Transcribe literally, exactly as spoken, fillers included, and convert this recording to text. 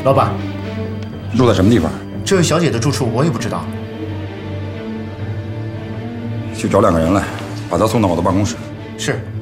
老板， 住在什么地方？ 这位小姐的住处我也不知道。 去找两个人来，把她送到我的办公室。 是。